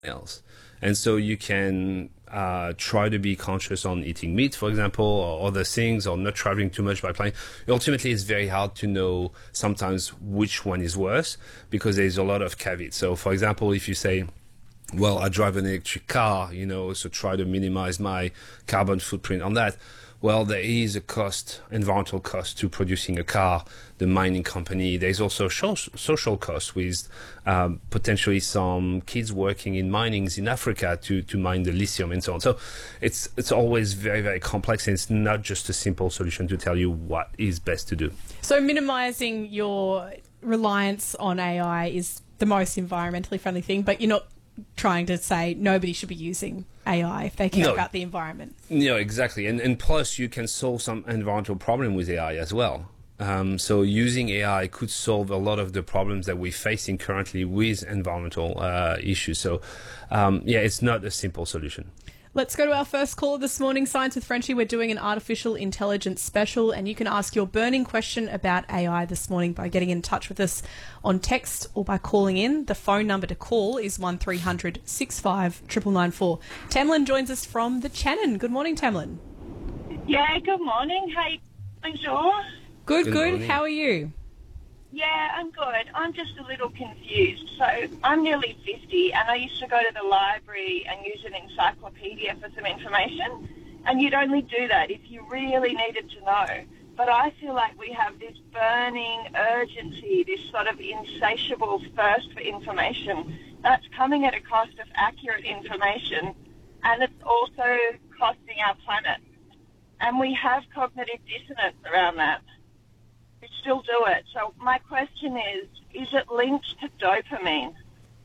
else. And so you can try to be conscious on eating meat, for example, or other things, or not traveling too much by plane. Ultimately, it's very hard to know sometimes which one is worse because there's a lot of caveats. So, for example, if you say, well, I drive an electric car, so try to minimize my carbon footprint on that. Well, there is a environmental cost to producing a car, the mining company. There's also social cost with potentially some kids working in minings in Africa to mine the lithium and so on. So it's always very, very complex, and it's not just a simple solution to tell you what is best to do. So minimizing your reliance on AI is the most environmentally friendly thing, but you're not trying to say nobody should be using AI if they care about the environment. No, exactly. And plus, you can solve some environmental problem with AI as well. So using AI could solve a lot of the problems that we're facing currently with environmental issues. So, it's not a simple solution. Let's go to our first caller this morning. Science with Frenchie, we're doing an artificial intelligence special, and you can ask your burning question about AI this morning by getting in touch with us on text or by calling in. The phone number to call is 1300 65 9994. Tamlin joins us from the Channon. Good morning, Tamlin. Yeah, good morning. Hey, bonjour. Good. How are you? Yeah, I'm good. I'm just a little confused. So I'm nearly 50 and I used to go to the library and use an encyclopedia for some information. And you'd only do that if you really needed to know. But I feel like we have this burning urgency, this sort of insatiable thirst for information that's coming at a cost of accurate information, and it's also costing our planet. And we have cognitive dissonance around that. We still do it. So my question is it linked to dopamine?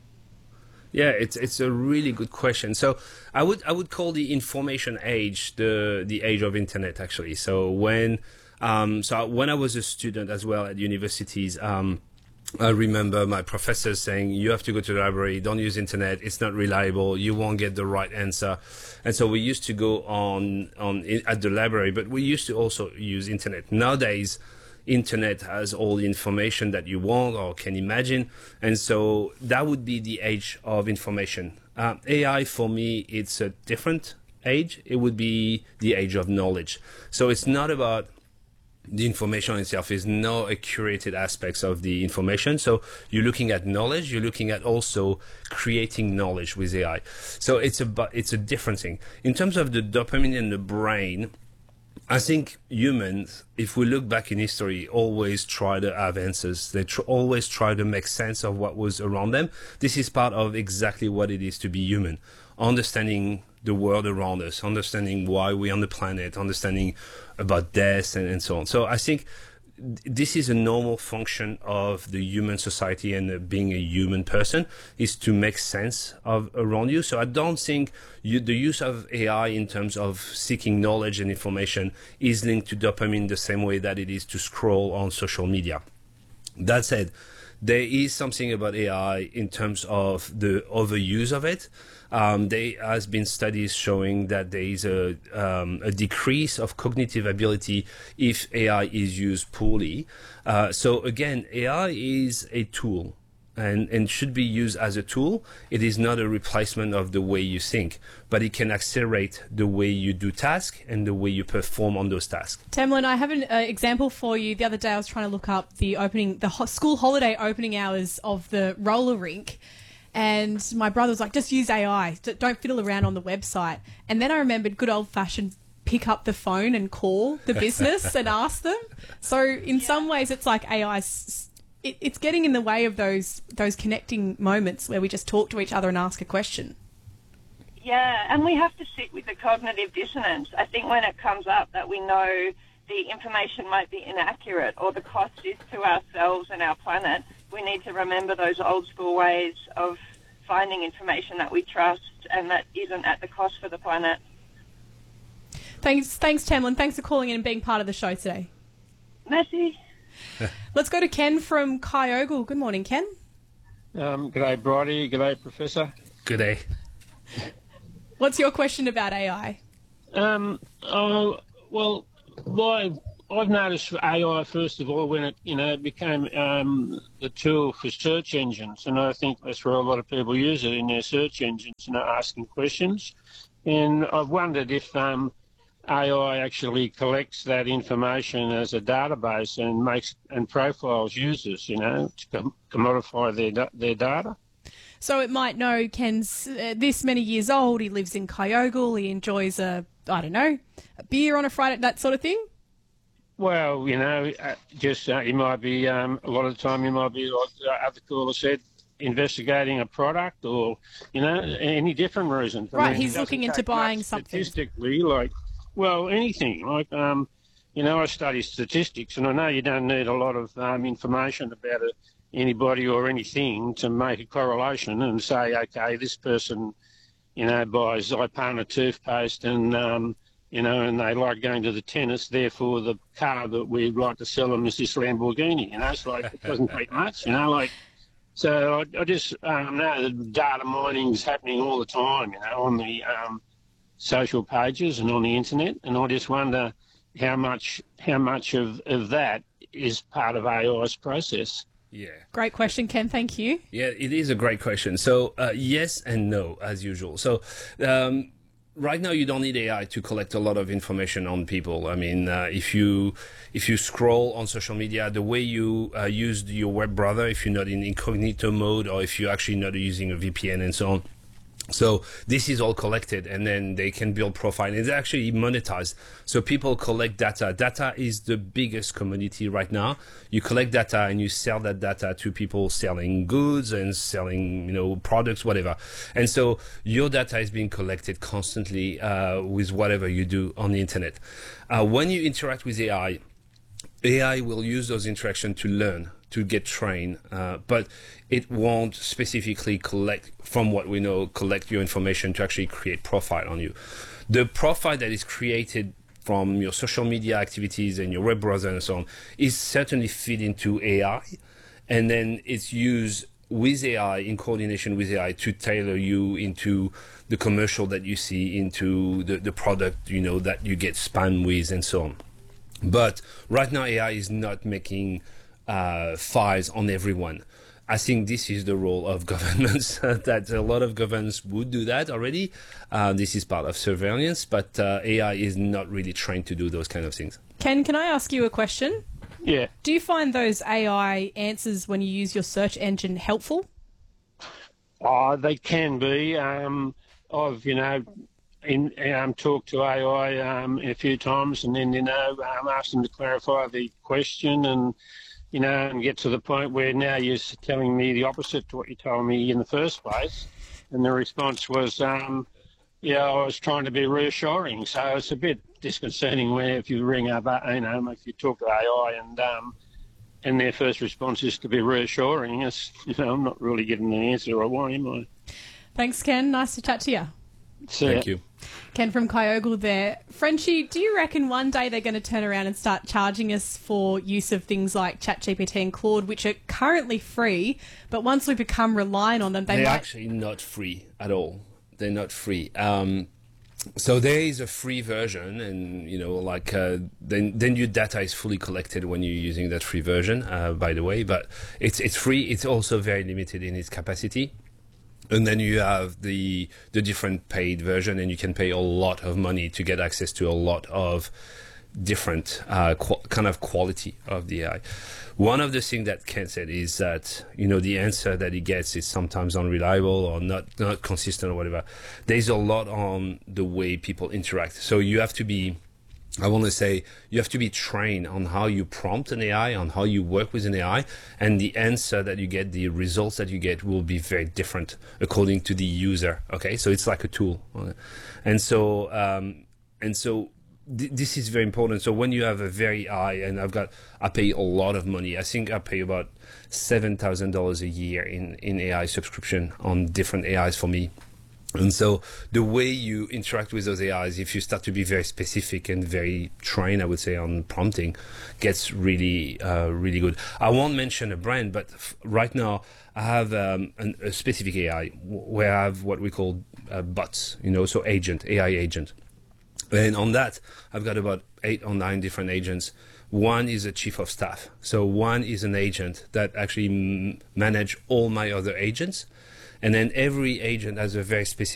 Yeah, it's a really good question. So I would call the information age the age of internet, actually. So when I was a student as well at universities, I remember my professors saying, you have to go to the library, don't use internet, it's not reliable, you won't get the right answer. And so we used to go at the library, but we used to also use internet. Nowadays, internet has all the information that you want or can imagine. And so that would be the age of information. AI, for me, it's a different age. It would be the age of knowledge. So it's not about the information itself. Is no curated aspects of the information. So you're looking at knowledge. You're looking at also creating knowledge with AI. So it's a different thing. In terms of the dopamine in the brain, I think humans, if we look back in history, always try to have answers. They always try to make sense of what was around them. This is part of exactly what it is to be human. Understanding the world around us, understanding why we're on the planet, understanding about death and so on. So I think this is a normal function of the human society and being a human person, is to make sense of around you. So I don't think the use of AI in terms of seeking knowledge and information is linked to dopamine the same way that it is to scroll on social media. That said, there is something about AI in terms of the overuse of it. There has been studies showing that there is a decrease of cognitive ability if AI is used poorly. So again, AI is a tool and should be used as a tool. It is not a replacement of the way you think, but it can accelerate the way you do tasks and the way you perform on those tasks. Tamlin, I have an example for you. The other day I was trying to look up the school holiday opening hours of the roller rink, and my brother was like, just use AI, don't fiddle around on the website. And then I remembered good old-fashioned pick up the phone and call the business and ask them. So in some ways it's like AI's... It's getting in the way of those connecting moments where we just talk to each other and ask a question. Yeah, and we have to sit with the cognitive dissonance. I think when it comes up that we know the information might be inaccurate or the cost is to ourselves and our planet, we need to remember those old school ways of finding information that we trust and that isn't at the cost for the planet. Thanks, Tamlin. Thanks for calling in and being part of the show today. Merci. Let's go to Ken from Kyogle. Good morning, Ken. G'day, Bridie. G'day, Professor. Good day. What's your question about AI? Well, my I've noticed for AI, first of all, when it became the tool for search engines, and I think that's where a lot of people use it in their search engines, asking questions. And I've wondered if AI actually collects that information as a database and profiles users, to commodify their data. So it might know Ken's this many years old, he lives in Kyogle, he enjoys a beer on a Friday, that sort of thing? Well, you might be, a lot of the time you might be, like the other caller said, investigating a product or, any different reasons. Right, he's looking into buying something. Statistically, anything. I study statistics, and I know you don't need a lot of information about anybody or anything to make a correlation and say, okay, this person, buys Ipana toothpaste and, and they like going to the tennis, therefore the car that we'd like to sell them is this Lamborghini. It's like, it doesn't take much, So I just know that data mining is happening all the time, on the social pages and on the internet, and I just wonder how much of that is part of AI's process. Yeah. Great question, Ken. Thank you. Yeah, it is a great question. So yes and no, as usual. So right now you don't need AI to collect a lot of information on people. I mean, if you scroll on social media, the way you use your web browser, if you're not in incognito mode or if you're actually not using a VPN and so on. So this is all collected, and then they can build profile. It's actually monetized. So people collect data. Data is the biggest commodity right now. You collect data and you sell that data to people selling goods and selling, products, whatever. And so your data is being collected constantly with whatever you do on the internet. When you interact with AI will use those interactions to learn, to get trained, but it won't specifically collect your information to actually create profile on you. The profile that is created from your social media activities and your web browser and so on is certainly fed into AI, and then it's used with AI, in coordination with AI, to tailor you into the commercial that you see, into the product, that you get spam with and so on. But right now AI is not making files on everyone. I think this is the role of governments, that a lot of governments would do that already. This is part of surveillance, but AI is not really trained to do those kind of things. Ken, can I ask you a question? Yeah. Do you find those AI answers when you use your search engine helpful? They can be. I've, talked to AI a few times, and then, asked them to clarify the question and get to the point where now you're telling me the opposite to what you told me in the first place. And the response was, I was trying to be reassuring. So it's a bit disconcerting where if you ring up, if you talk to AI and their first response is to be reassuring, I'm not really getting the answer I want, am I? Thanks, Ken. Nice to chat to you. Thank you. Ken from Kyogle there. Frenchie, do you reckon one day they're going to turn around and start charging us for use of things like ChatGPT and Claude, which are currently free, but once we become reliant on them, they're actually not free at all. They're not free. So there is a free version, and then your data is fully collected when you're using that free version. By the way, but it's free. It's also very limited in its capacity. And then you have the different paid version, and you can pay a lot of money to get access to a lot of different kind of quality of the AI. One of the things that Ken said is that, the answer that he gets is sometimes unreliable or not consistent or whatever. There's a lot on the way people interact. So you have to be trained on how you prompt an AI, on how you work with an AI, and the answer that you get, the results that you get will be very different according to the user. Okay, so it's like a tool, and so this is very important. So when you have a very high, and I pay a lot of money. I think I pay about $7,000 a year in AI subscription on different AIs for me. And so the way you interact with those AIs, if you start to be very specific and very trained, I would say, on prompting, gets really, really good. I won't mention a brand, but right now I have a specific AI where I have what we call bots, so AI agent. And on that, I've got about 8 or 9 different agents one is a chief of staff. So one is an agent that actually manage all my other agents. And then every agent has a very specific